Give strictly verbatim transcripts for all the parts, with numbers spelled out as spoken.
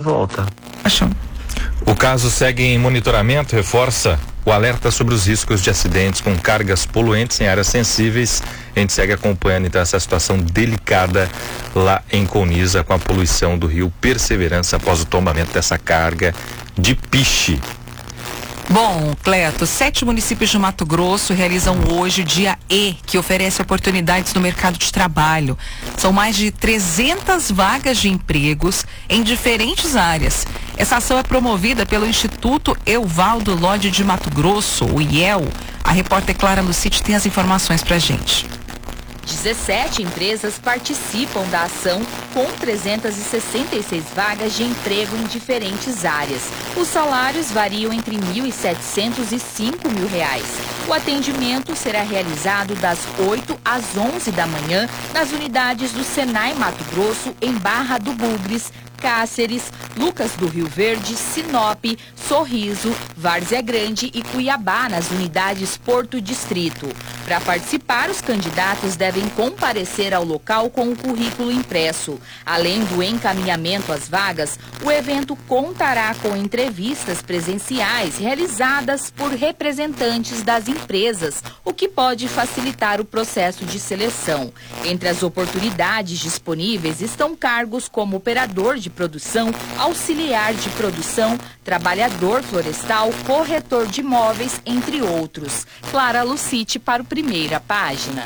volta. Achou. O caso segue em monitoramento, reforça o alerta sobre os riscos de acidentes com cargas poluentes em áreas sensíveis. A gente segue acompanhando então essa situação delicada lá em Colniza com a poluição do rio Perseverança após o tombamento dessa carga de piche. Bom, Cleto, sete municípios de Mato Grosso realizam hoje o Dia E, que oferece oportunidades no mercado de trabalho. São mais de trezentas vagas de empregos em diferentes áreas. Essa ação é promovida pelo Instituto Evaldo Lodge de Mato Grosso, o I E L. A repórter Clara Lucite tem as informações pra gente. dezessete empresas participam da ação com trezentas e sessenta e seis vagas de emprego em diferentes áreas. Os salários variam entre mil e setecentos e cinco mil reais. O atendimento será realizado das oito às onze da manhã nas unidades do Senai Mato Grosso em Barra do Bugres, Cáceres, Lucas do Rio Verde, Sinop, Sorriso, Várzea Grande e Cuiabá, nas unidades Porto Distrito. Para participar, os candidatos devem comparecer ao local com o currículo impresso. Além do encaminhamento às vagas, o evento contará com entrevistas presenciais realizadas por representantes das empresas, o que pode facilitar o processo de seleção. Entre as oportunidades disponíveis estão cargos como operador de produção, auxiliar de produção, trabalhador florestal, corretor de imóveis, entre outros. Clara Lucite para o Primeira Página.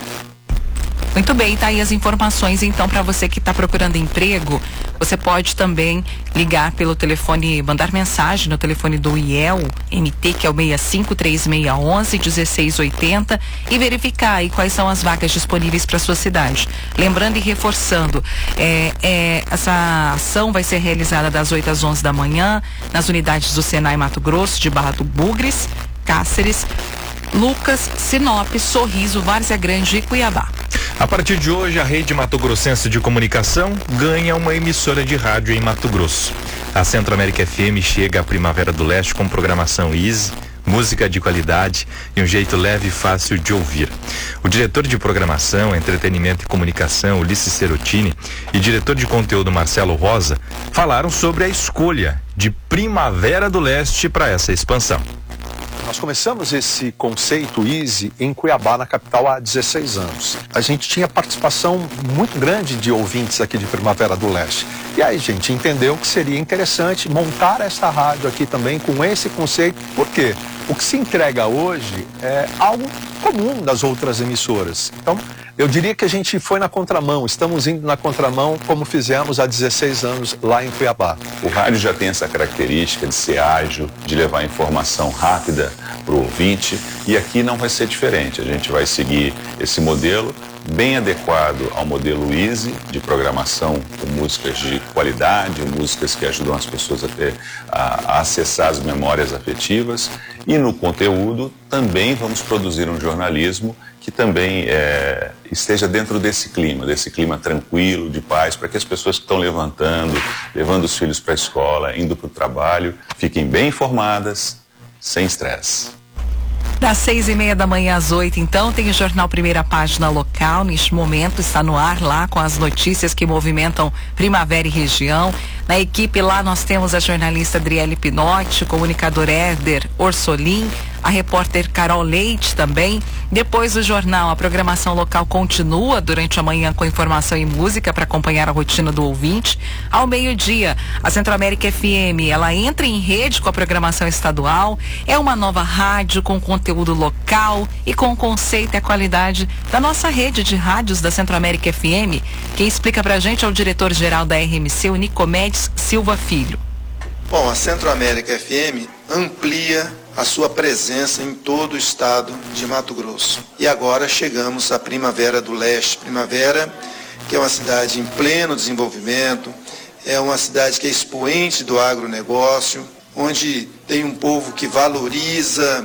Muito bem, tá aí as informações. Então, para você que está procurando emprego, você pode também ligar pelo telefone, mandar mensagem no telefone do I E L M T, que é o seis cinco três seis um um, um seis oito zero, e verificar aí quais são as vagas disponíveis para sua cidade. Lembrando e reforçando, é, é, essa ação vai ser realizada das oito às onze da manhã nas unidades do Senai Mato Grosso, de Barra do Bugres, Cáceres, Lucas, Sinop, Sorriso, Várzea Grande e Cuiabá. A partir de hoje, a Rede Mato Grossense de Comunicação ganha uma emissora de rádio em Mato Grosso. A Centro América F M chega à Primavera do Leste com programação easy, música de qualidade e um jeito leve e fácil de ouvir. O diretor de programação, entretenimento e comunicação, Ulisses Cerotini, e diretor de conteúdo, Marcelo Rosa, falaram sobre a escolha de Primavera do Leste para essa expansão. Nós começamos esse conceito Easy em Cuiabá, na capital, há dezesseis anos. A gente tinha participação muito grande de ouvintes aqui de Primavera do Leste. E aí a gente entendeu que seria interessante montar esta rádio aqui também com esse conceito. Por quê? O que se entrega hoje é algo comum das outras emissoras. Então, eu diria que a gente foi na contramão, estamos indo na contramão como fizemos há dezesseis anos lá em Cuiabá. O rádio já tem essa característica de ser ágil, de levar informação rápida para o ouvinte, e aqui não vai ser diferente. A gente vai seguir esse modelo bem adequado ao modelo Easy de programação, com músicas de qualidade, músicas que ajudam as pessoas a, ter, a, a acessar as memórias afetivas, e no conteúdo também vamos produzir um jornalismo que também é, esteja dentro desse clima, desse clima tranquilo, de paz, para que as pessoas que estão levantando, levando os filhos para a escola, indo para o trabalho, fiquem bem informadas, sem estresse. Das seis e meia da manhã às oito, então, tem o Jornal Primeira Página local. Neste momento está no ar lá com as notícias que movimentam Primavera e região. Na equipe lá nós temos a jornalista Adriele Pinotti, o comunicador Éder Orsolim, a repórter Carol Leite também. Depois do jornal, a programação local continua durante a manhã com informação e música para acompanhar a rotina do ouvinte. Ao meio-dia, a Centro América F M, ela entra em rede com a programação estadual. É uma nova rádio com conteúdo local e com o conceito e a qualidade da nossa rede de rádios da Centro América F M. Quem explica pra gente é o diretor-geral da R M C, o Nicomedes Silva Filho. Bom, a Centro América F M amplia a sua presença em todo o estado de Mato Grosso. E agora chegamos à Primavera do Leste. Primavera, que é uma cidade em pleno desenvolvimento, é uma cidade que é expoente do agronegócio, onde tem um povo que valoriza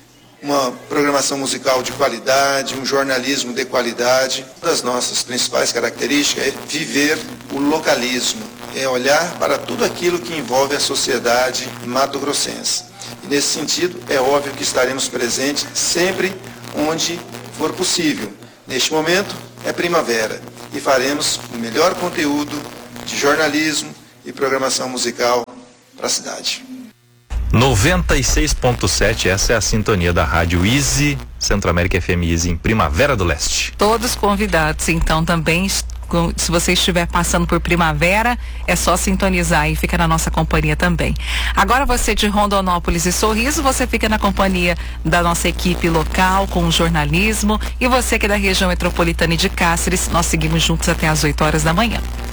uma programação musical de qualidade, um jornalismo de qualidade. Uma das nossas principais características é viver o localismo, é olhar para tudo aquilo que envolve a sociedade mato-grossense. E nesse sentido, é óbvio que estaremos presentes sempre onde for possível. Neste momento, é primavera e faremos o melhor conteúdo de jornalismo e programação musical para a cidade. noventa e seis ponto sete, essa é a sintonia da Rádio Easy, Centro América F M Easy, em Primavera do Leste. Todos convidados, então, também, se você estiver passando por Primavera, é só sintonizar e fica na nossa companhia também. Agora você de Rondonópolis e Sorriso, você fica na companhia da nossa equipe local, com o jornalismo, e você que é da região metropolitana e de Cáceres, nós seguimos juntos até às oito horas da manhã.